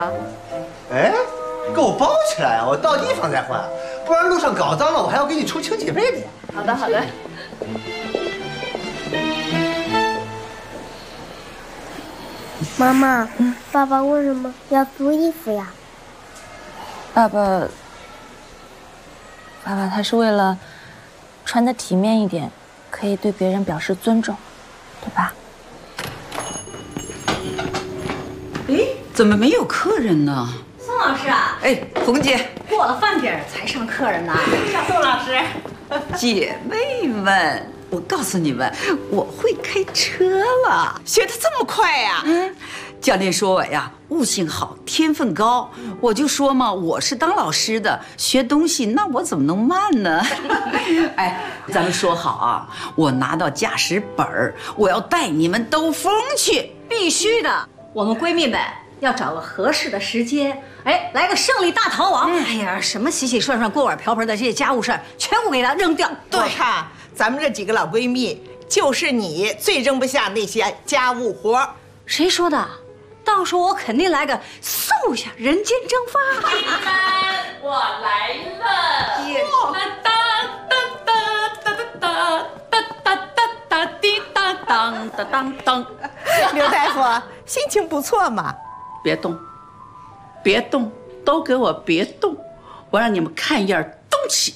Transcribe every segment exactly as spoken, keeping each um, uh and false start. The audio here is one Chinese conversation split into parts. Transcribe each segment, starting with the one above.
哎，给我包起来啊！我到地方再换，不然路上搞脏了，我还要给你出清洁费的呀。 好的，好的。 妈妈，嗯，爸爸为什么要租衣服呀？ 爸爸，爸爸，他是为了穿得体面一点，可以对别人表示尊重，对吧？ 哎，怎么没有客人呢？ 宋老师啊， 哎，红姐， 过了饭点才上客人呢。小宋老师， 姐妹们，我告诉你们，我会开车了，学得这么快呀？嗯，教练说我呀，悟性好，天分高。我就说嘛，我是当老师的，学东西那我怎么能慢呢？哎，咱们说好啊，我拿到驾驶本儿，我要带你们兜风去， 必须的。我们闺蜜们要找个合适的时间，哎，来个胜利大逃亡。哎呀，什么洗洗涮涮、锅碗瓢盆的这些家务事儿，全部给它扔掉。 我看咱们这几个老闺蜜，就是你最扔不下那些家务活。 谁说的？到时候我肯定来个嗖一下人间蒸发。 朋友们，我来了！当当当当当当当当当滴当当当当当。 刘大夫，心情不错嘛？ 别动，别动，都给我别动！我让你们看一眼东西。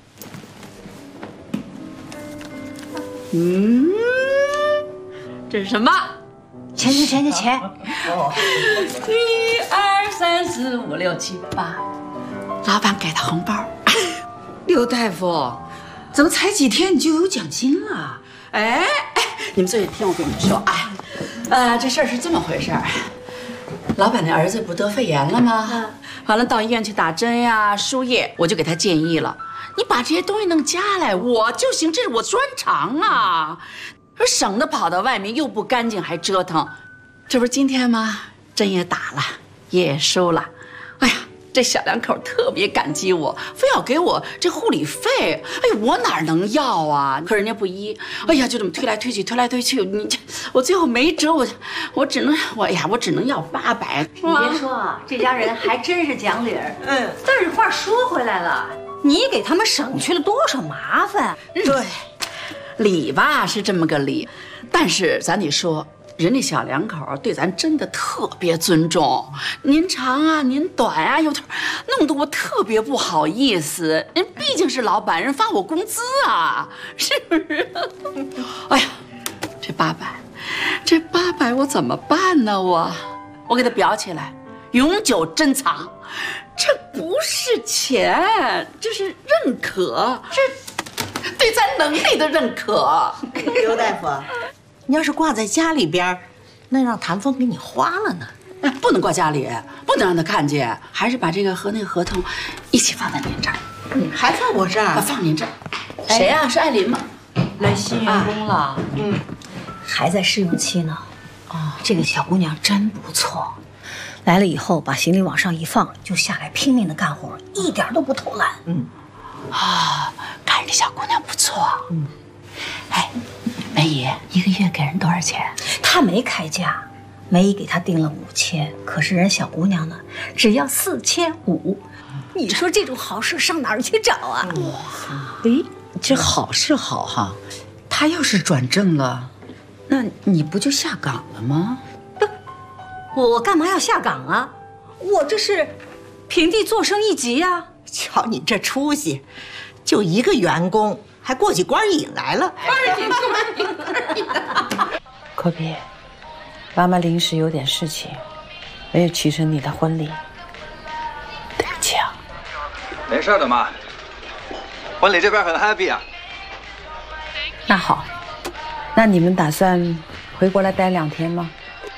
嗯，这是什么？ 钱钱钱钱钱！ 一二三四五六七八，老板给的红包。 刘大夫，怎么才几天你就有奖金了？ 哎哎，你们坐下听我跟你们说啊，呃，这事儿是这么回事儿。老板的儿子不得肺炎了吗？嗯、完了到医院去打针呀、输液，我就给他建议了，你把这些东西弄家来，我就行，这是我专长啊。而省得跑到外面又不干净还折腾，这不是今天吗？针也打了，液也收了。哎呀，这小两口特别感激我，非要给我这护理费。哎呀，我哪能要啊？可人家不依，哎呀，就这么推来推去，推来推去，你这我最后没辙，我我只能我哎呀，我只能要八百。 你别说啊，这家人还真是讲理儿。 嗯， 但是话说回来了，你给他们省去了多少麻烦？ 对。 理吧是这么个理，但是咱得说，人家小两口对咱真的特别尊重。您长啊，您短啊，有点弄得我特别不好意思。人毕竟是老板，人发我工资啊，是不是？哎呀，这八百，这八百我怎么办呢？我我给他裱起来，永久珍藏。这不是钱，这是认可，这。对咱能力的认可。 刘大夫，你要是挂在家里边，那让谭峰给你花了呢。 哎，不能挂家里，不能让他看见，还是把这个和那个合同一起放在您这儿。 嗯，还放我这儿？ 放您这儿。谁呀？是艾琳吗？ 来新员工了。 嗯，还在试用期呢。哦，这个小姑娘真不错。来了以后，把行李往上一放，就下来拼命的干活，一点都不偷懒。嗯。 啊，看着这小姑娘不错。嗯，哎，梅姨一个月给人多少钱？ 她没开价，梅姨给她定了五千，可是人小姑娘呢，只要四千五。你说这种好事上哪儿去找啊？ 哇，哎，这好是好哈，她要是转正了，那你不就下岗了吗？ 不，我我干嘛要下岗啊？我这是平地坐升一级呀、啊。 瞧你这出息，就一个员工，还过起官瘾来了。 官瘾，官瘾，官瘾！ 可比，妈妈临时有点事情，没有去成你的婚礼，对不起啊。 没事的妈，婚礼这边很 happy 啊。 那好，那你们打算回国来待两天吗？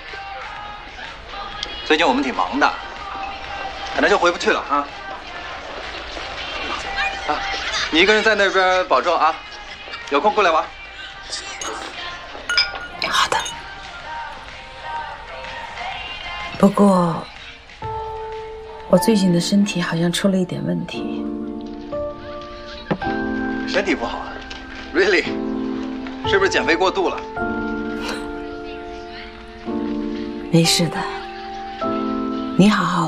最近我们挺忙的，可能就回不去了啊。啊，你一个人在那边保重啊，有空过来玩。 好的。不过，我最近的身体好像出了一点问题。 身体不好 ？Really？ 是不是减肥过度了？ 没事的， 你好好